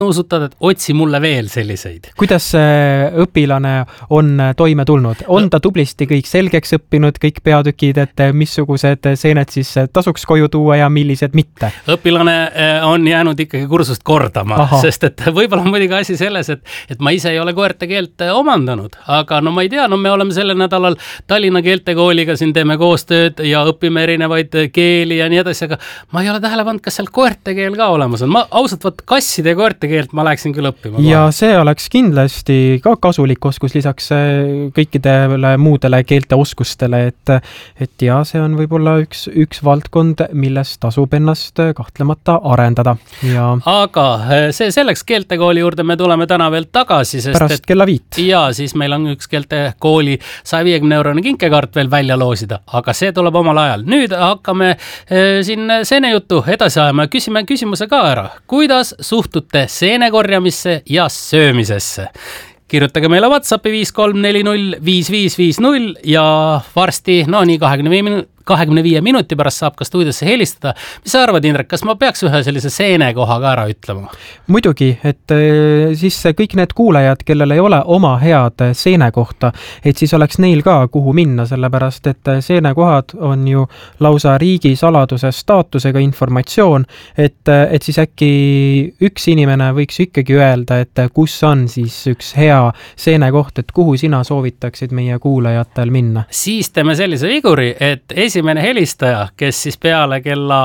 usutad, et otsi mulle veel selliseid. Kuidas õpilane on toime tulnud? On ta tublisti kõik selgeks õppinud, kõik peatükid, et missugused seened siis tasuks koju tuua ja millised mitte? Õpilane on jäänud ikkagi kursust kordama, sest et võib-olla on muidugi asi selles, et ma ise ei ole koerte keelt omandanud, aga no ma ei tea, no me oleme selle nädalal Tallinna keeltekooliga siin teeme koostööd ja õpime erinevaid keeli ja nii edasi, aga ma ei ole tähele pannud, kas seal koerte keel ka olemas on. Ma ausalt võt kasside ja koerte keelt ma läheksin küll õppima. Ja see oleks kindlasti ka kasulik oskus lisaks kõikidele muudele keelte oskustele, et ja see on võib-olla üks valdkond, milles tasub ennast kahtlemata arendada. Ja aga see selleks keeltekooli juurde me tuleme täna veel tagasi, sest pärast kella 5. Ja siis meil on üks keeltekooli 150-eurone kinkekaart veel välja loosida, aga see tuleb omal ajal. Nüüd hakkame siin seenejuttu edasi ajama ja küsime küsimuse ka ära. Kuidas suhtute seenekorjamisse ja söömisesse? Kirjutage meile WhatsAppi 53405550 ja varsti, no nii 25 minuti pärast saab ka stuudiosse helistada. Mis sa arvad, Indrek, kas ma peaks ühe sellise seenekoha ka ära ütlema? Muidugi, et siis kõik need kuulajad, kellel ei ole oma head seenekohta, et siis oleks neil ka kuhu minna, sellepärast, et seenekohad on ju lausa riigi saladuse staatusega informatsioon, et siis äkki üks inimene võiks ikkagi öelda, et kus on siis üks hea seenekoht, et kuhu sina soovitaksid meie kuulajatel minna? Siis teeme sellise viguri, et esimene helistaja, kes siis peale kella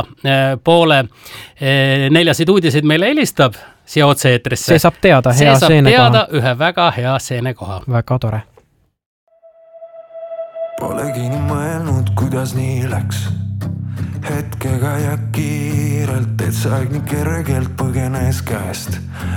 3:30 uudiseid meile helistab siia otse-eetrisse. See saab teada hea seenekoha. See saab teada ühe väga hea seenekoha. Väga tore. Polegi nii mõelnud, kuidas nii läks. Hetkega ja kiirelt, et sa aeg nii kergelt põgenes käest.